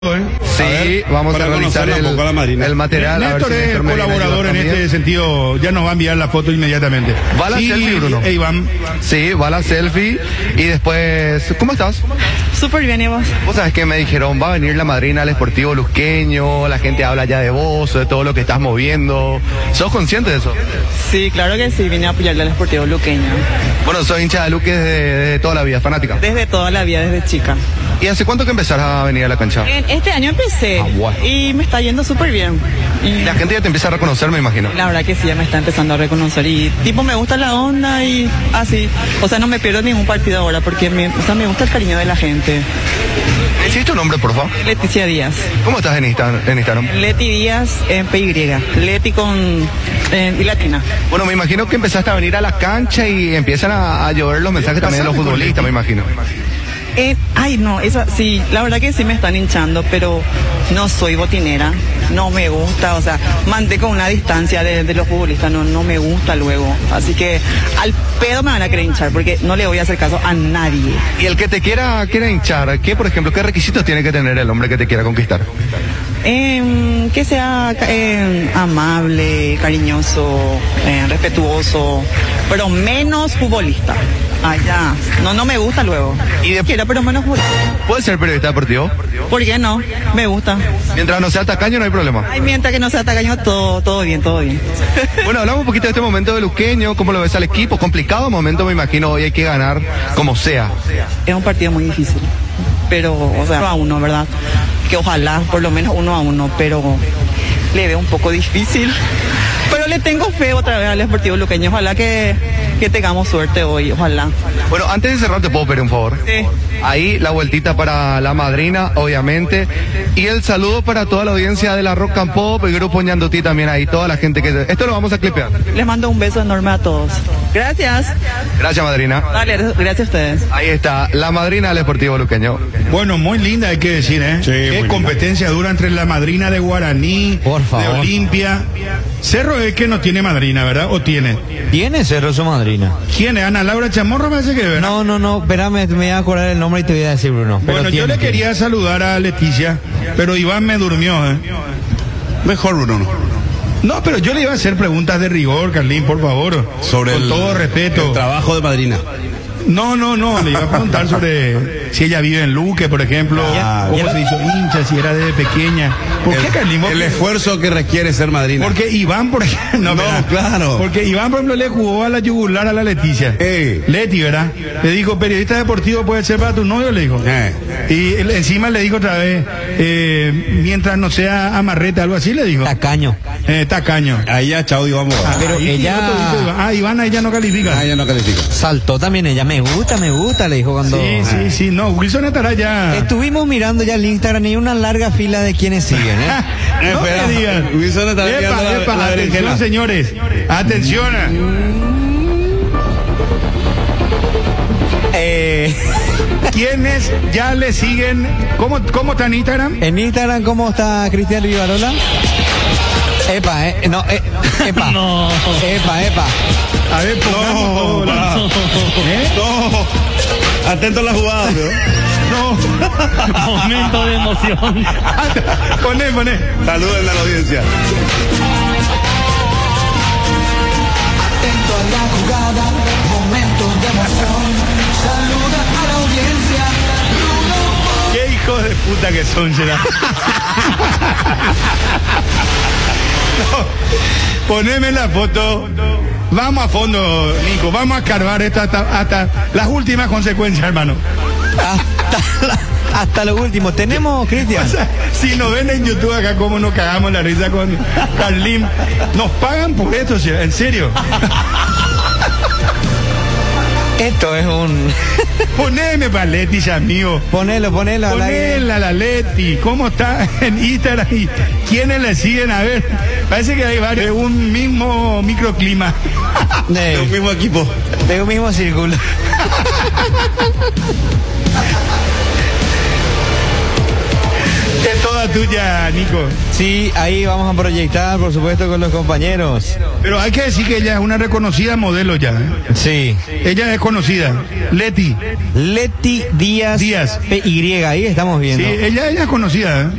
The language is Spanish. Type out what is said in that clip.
Sí, ver, vamos a para realizar conocerla un poco a la madrina. el material. Néstor es colaborador en este sentido, ya nos va a enviar la foto inmediatamente. Va la selfie, Bruno. Iván. Sí, va la selfie y después... ¿Cómo estás? Súper bien, ¿y vos? Vos sabés que me dijeron, va a venir la madrina al Sportivo Luqueño, la gente habla ya de vos, de todo lo que estás moviendo. ¿Sos consciente de eso? Sí, claro que sí, vine a apoyarle al Sportivo Luqueño. Bueno, soy hincha de Luque desde toda la vida, fanática. Desde toda la vida, desde chica. ¿Y hace cuánto que empezás a venir a la cancha? Este año empecé bueno. y me está yendo súper bien. Y La gente ya te empieza a reconocer, me imagino. la verdad que sí, ya me está empezando a reconocer y tipo me gusta la onda y así. O sea, no me pierdo ningún partido ahora porque me gusta el cariño de la gente. ¿Decís tu nombre, por favor? Leticia Díaz. ¿Cómo estás en Instagram? Leti Díaz en PY. Leti con y latina. Bueno, me imagino que empezaste a venir a la cancha y empiezan a llover los mensajes también de los futbolistas, me imagino. Ay, no, sí, la verdad que sí me están hinchando, pero no soy botinera, no me gusta, o sea, mantengo una distancia de los futbolistas, no me gusta luego. Así que al pedo me van a querer hinchar, porque no le voy a hacer caso a nadie. Y el que te quiera hinchar, ¿qué, por ejemplo, qué requisitos tiene que tener el hombre que te quiera conquistar? Que sea amable, cariñoso, respetuoso, pero menos futbolista. Ya. No me gusta luego. Y Quiero, pero menos futbolista. ¿Puede ser periodista deportivo? ¿Por qué no? Me gusta. Mientras no sea tacaño no hay problema. Ay, mientras que no sea tacaño, todo bien, todo bien. Bueno, hablamos un poquito de este momento de Luqueño, ¿cómo lo ves al equipo? Complicado momento, me imagino, hoy hay que ganar como sea. Es un partido muy difícil, pero, o sea, 1-1, ¿verdad? Que ojalá, por lo menos 1-1, pero le veo un poco difícil. Pero le tengo fe otra vez al Sportivo Luqueño, ojalá que tengamos suerte hoy, ojalá. Bueno, antes de cerrar, ¿te puedo pedir un favor? Sí. Ahí la vueltita para la madrina, obviamente. Y el saludo para toda la audiencia de la Rock and Pop, el grupo Ñandutí también ahí, toda la gente que... Esto lo vamos a clipear. Les mando un beso enorme a todos. Gracias. Gracias, madrina. Dale, gracias a ustedes. Ahí está, la madrina del Sportivo Luqueño. Bueno, muy linda hay que decir, ¿eh? Sí, Qué muy competencia dura entre la madrina de Guaraní, Por favor. de Olimpia. Cerro es que no tiene madrina, ¿verdad? ¿O tiene? ¿Tiene Cerro su madrina? ¿Quién es? Ana Laura Chamorro, me parece que, ¿verdad? No, espérame, me voy a acordar el nombre y te voy a decir, Bruno. Pero Bueno, yo tiene, le quería saludar a Leticia, pero Iván me durmió, ¿eh? Mejor, Bruno. No, pero yo le iba a hacer preguntas de rigor, Carlín, por favor. Sobre Con todo respeto. el trabajo de madrina. No, le iba a preguntar sobre si ella vive en Luque, por ejemplo, cómo se hizo hincha, si era desde pequeña. ¿Por qué, Carlín? El esfuerzo que requiere ser madrina. Porque Iván, por ejemplo, claro. Porque Iván, por ejemplo, le jugó a la yugular a la Leticia. Leti, ¿verdad? Le dijo, periodista deportivo puede ser para tu novio, le dijo. Y encima le dijo otra vez, mientras no sea amarrete, algo así le dijo. Tacaño. Tacaño. Ahí ya, chao, y vamos. Pero Ahí ella- tiró todito Iván. Iván ahí ya no califica. Ya no califica. Saltó también ella, me gusta, le dijo cuando... Sí, no, Wilson estará ya. Estuvimos mirando ya el Instagram y hay una larga fila de quienes siguen, ¿eh? No me digan. Wilson está mirando la Atención, berenjena. señores. Atención. ¿Quiénes ya le siguen? ¿Cómo está en Instagram? En Instagram, ¿cómo está Cristian Rivarola? Epa, epa. No. Epa. A ver, pongamos. No. Atento a la jugada, ¿no? Momento de emoción. Poné. Saluden a la audiencia. Atento a la jugada, momentos de emoción. Saluda a la audiencia. Qué hijos de puta que son, será. No, poneme la foto. Vamos a fondo, Nico. Vamos a escarbar esto hasta las últimas consecuencias, hermano. Hasta lo último. Tenemos, Cristian. O sea, si nos ven en YouTube acá, cómo nos cagamos la risa con Carlín. Nos pagan por esto, en serio. Esto es un... Poneme para Leti, ya mío. Ponelo al aire. Ponela la Leti. ¿Cómo está en Instagram? ¿Y quiénes le siguen? A ver, parece que hay varios de un mismo microclima. De un mismo equipo. De un mismo círculo. Es toda boda tuya, Nico. Sí, ahí vamos a proyectar, por supuesto, con los compañeros. Pero hay que decir que ella es una reconocida modelo ya. Sí. Ella es conocida. Leti Díaz. Díaz. PY, ahí estamos viendo. Sí, ella es conocida.